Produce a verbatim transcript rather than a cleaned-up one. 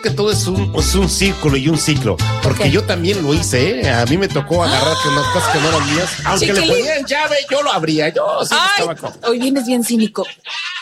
que todo es un, es un círculo y un ciclo, porque Okay. yo también lo hice, ¿eh? A mí me tocó agarrar que unas cosas que no eran mías, aunque Chiquilín. le ponían llave, yo lo abría, yo sí Ay, estaba con... hoy vienes bien cínico.